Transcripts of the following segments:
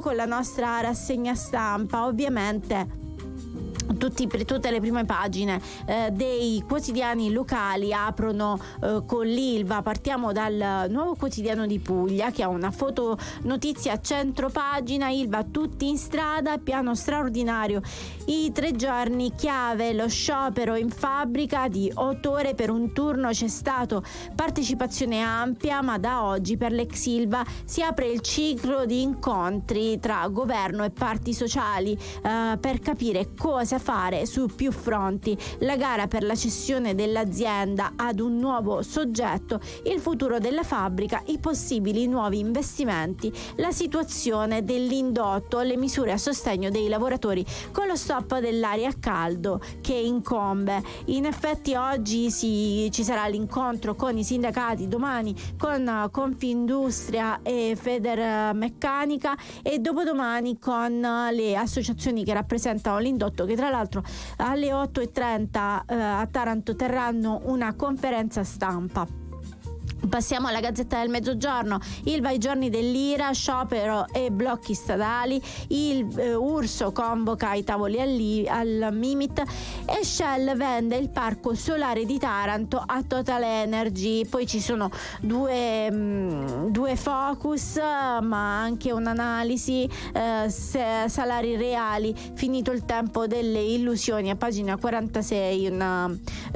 con la nostra rassegna stampa. Ovviamente tutte le prime pagine dei quotidiani locali aprono con l'Ilva. Partiamo dal Nuovo Quotidiano di Puglia, che ha una fotonotizia a centropagina: Ilva tutti in strada, piano straordinario, i 3 giorni chiave, lo sciopero in fabbrica di 8 ore per un turno, c'è stato partecipazione ampia, ma da oggi per l'ex Ilva si apre il ciclo di incontri tra governo e parti sociali per capire cosa fare su più fronti: la gara per la cessione dell'azienda ad un nuovo soggetto, il futuro della fabbrica, i possibili nuovi investimenti, la situazione dell'indotto, le misure a sostegno dei lavoratori con lo stop dell'aria a caldo che incombe. In effetti oggi ci sarà l'incontro con i sindacati, domani con Confindustria e Federmeccanica, e dopodomani con le associazioni che rappresentano l'indotto, che tra l'altro alle 8:30 a Taranto terranno una conferenza stampa. Passiamo alla Gazzetta del Mezzogiorno. Ilva ai giorni dell'ira, sciopero e blocchi stradali, Urso convoca i tavoli al Mimit e Shell vende il parco solare di Taranto a Total Energy. Poi ci sono due focus, ma anche un'analisi, salari reali, finito il tempo delle illusioni, a pagina 46, una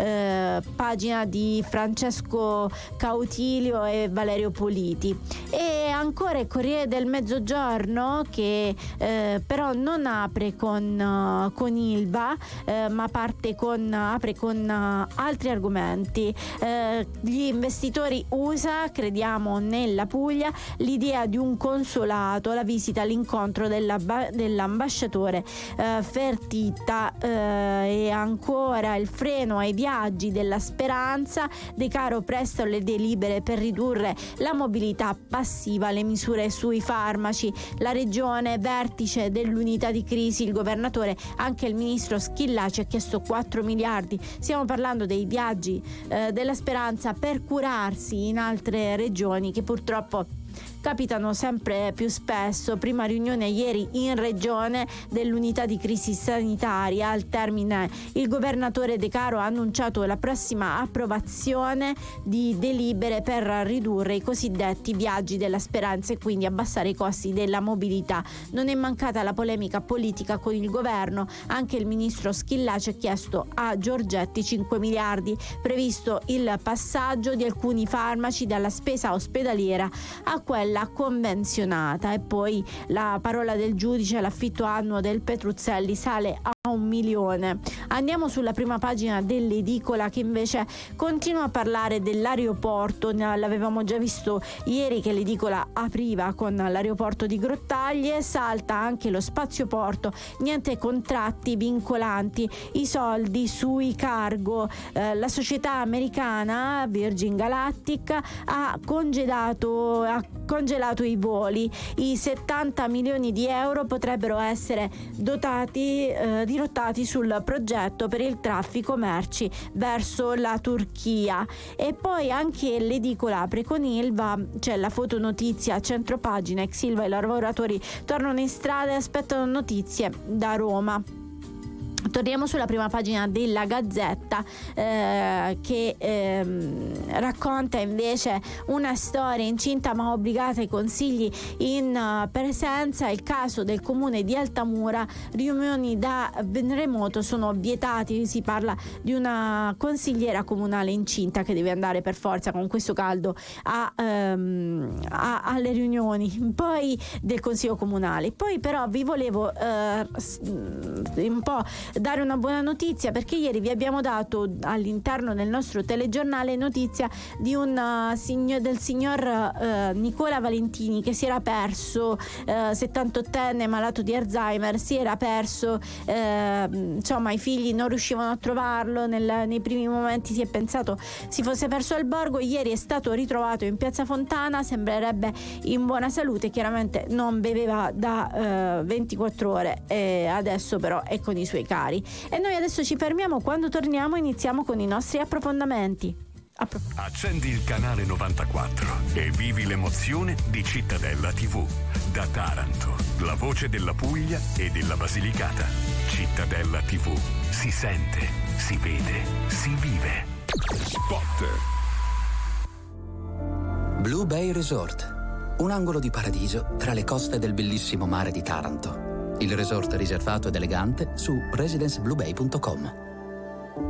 pagina di Francesco Cautilio e Valerio Politi. E ancora il Corriere del Mezzogiorno, che però non apre con Ilva, ma apre con altri argomenti. Gli investitori USA, crediamo nella Puglia, l'idea di un consolato, la visita all'incontro dell'ambasciatore Fertitta, e ancora il freno ai viaggi della Speranza, De Caro presta le delibere per ridurre la mobilità passiva, le misure sui farmaci, la regione vertice dell'unità di crisi, il governatore, anche il ministro Schillaci ha chiesto 4 miliardi. Stiamo parlando dei viaggi della Speranza per curarsi in altre regioni, che purtroppo capitano sempre più spesso. Prima riunione ieri in regione dell'unità di crisi sanitaria. Al termine il governatore De Caro ha annunciato la prossima approvazione di delibere per ridurre i cosiddetti viaggi della Speranza e quindi abbassare i costi della mobilità. Non è mancata la polemica politica con il governo. Anche il ministro Schillaci ha chiesto a Giorgetti 5 miliardi, previsto il passaggio di alcuni farmaci dalla spesa ospedaliera a quella convenzionata. E poi la parola del giudice: l'affitto annuo del Petruzzelli sale a 1 milione. Andiamo sulla prima pagina dell'edicola, che invece continua a parlare dell'aeroporto. L'avevamo già visto ieri che l'edicola apriva con l'aeroporto di Grottaglie. Salta anche lo spazioporto, niente contratti vincolanti, i soldi sui cargo. La società americana Virgin Galactic ha congelato i voli. I 70 milioni di euro potrebbero essere dirottati sul progetto per il traffico merci verso la Turchia. E poi anche l'edicola apre con Ilva, c'è la fotonotizia a centropagina: ex Ilva, i lavoratori tornano in strada e aspettano notizie da Roma. Torniamo sulla prima pagina della Gazzetta, che racconta invece una storia: incinta ma obbligata ai consigli in presenza, il caso del comune di Altamura, riunioni da remoto sono vietati. Si parla di una consigliera comunale incinta che deve andare per forza con questo caldo alle riunioni poi del consiglio comunale. Poi però vi volevo un po' dare una buona notizia, perché ieri vi abbiamo dato all'interno del nostro telegiornale notizia di del signor Nicola Valentini, che si era perso, 78enne malato di Alzheimer, si era perso, insomma i figli non riuscivano a trovarlo, nei primi momenti si è pensato si fosse perso al borgo. Ieri è stato ritrovato in piazza Fontana, sembrerebbe in buona salute, chiaramente non beveva da 24 ore e adesso però è con i suoi cari. E noi adesso ci fermiamo, quando torniamo iniziamo con i nostri approfondimenti. Accendi il canale 94 e vivi l'emozione di Cittadella TV. Da Taranto, la voce della Puglia e della Basilicata. Cittadella TV. Si sente, si vede, si vive. Spot. Blue Bay Resort. Un angolo di paradiso tra le coste del bellissimo mare di Taranto. Il resort riservato ed elegante su residencebluebay.com.